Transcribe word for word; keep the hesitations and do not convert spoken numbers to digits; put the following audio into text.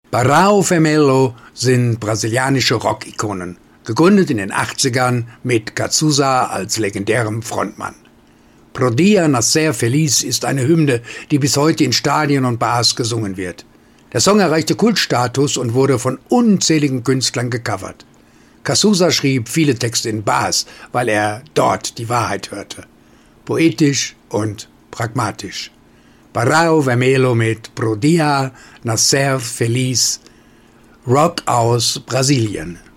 Barão Vermelho sind brasilianische Rock-Ikonen, gegründet in den achtzigern mit Cazuza als legendärem Frontmann. Pro Dia Nascer Feliz ist eine Hymne, die bis heute in Stadien und Bars gesungen wird. Der Song erreichte Kultstatus und wurde von unzähligen Künstlern gecovert. Cazuza schrieb viele Texte in Bars, weil er dort die Wahrheit hörte. Poetisch und pragmatisch. Barão Vermelho mit Pro Dia Nascer Feliz, Rock aus Brasilien.